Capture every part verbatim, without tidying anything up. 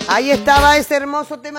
Ahí estaba ese hermoso tema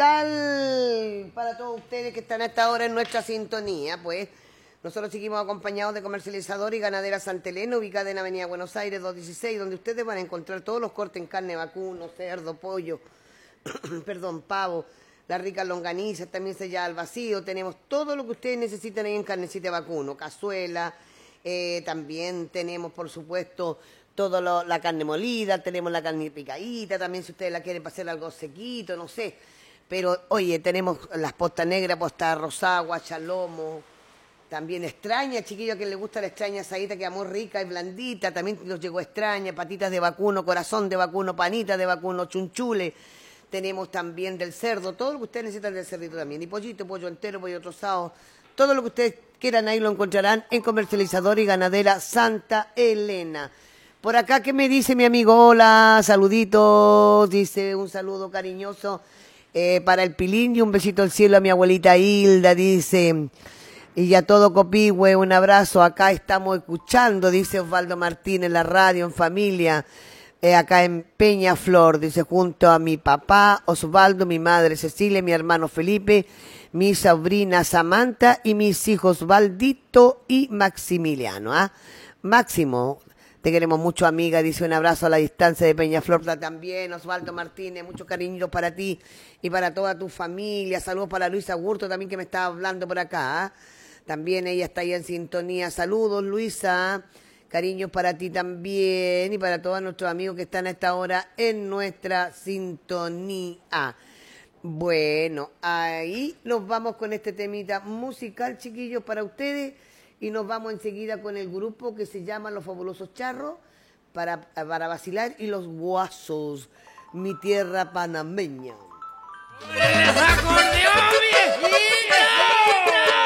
musical para todos ustedes que están a esta hora en nuestra sintonía. Pues nosotros seguimos acompañados de Comercializador y Ganadera Santa Elena, ubicada en Avenida Buenos Aires doscientos dieciséis, donde ustedes van a encontrar todos los cortes en carne, vacuno, cerdo, pollo, perdón, pavo, las ricas longanizas, también sellada al vacío. Tenemos todo lo que ustedes necesitan ahí en carnecita de vacuno, cazuela, eh, también tenemos, por supuesto, toda la carne molida, tenemos la carne picadita, también si ustedes la quieren para hacer algo sequito, no sé. Pero, oye, tenemos las postas negras, posta rosada, guachalomo, también extraña, chiquillos, a quien le gusta la extraña asadita, queda muy rica y blandita, también nos llegó extraña, patitas de vacuno, corazón de vacuno, panitas de vacuno, chunchule. Tenemos también del cerdo, todo lo que ustedes necesitan del cerdito también, y pollito, pollo entero, pollo trozado, todo lo que ustedes quieran ahí lo encontrarán en Comercializador y Ganadera Santa Elena. Por acá, ¿qué me dice mi amigo? Hola, saluditos, dice un saludo cariñoso eh, para el Pilín y un besito al cielo a mi abuelita Hilda, dice, y a todo Copihue, un abrazo, acá estamos escuchando, dice Osvaldo Martín en la radio, en familia, eh, acá en Peñaflor, dice, junto a mi papá Osvaldo, mi madre Cecilia, mi hermano Felipe, mi sobrina Samantha y mis hijos Valdito y Maximiliano, ¿ah? Máximo. Te queremos mucho, amiga, dice un abrazo a la distancia de Peñaflor también, Osvaldo Martínez, muchos cariñitos para ti y para toda tu familia. Saludos para Luisa Gurto también que me estaba hablando por acá. ¿eh? También ella está ahí en sintonía. Saludos, Luisa. Cariños para ti también y para todos nuestros amigos que están a esta hora en nuestra sintonía. Bueno, ahí nos vamos con este temita musical, chiquillos, para ustedes. Y nos vamos enseguida con el grupo que se llama Los Fabulosos Charros para, para vacilar y los Guasos, mi tierra panameña.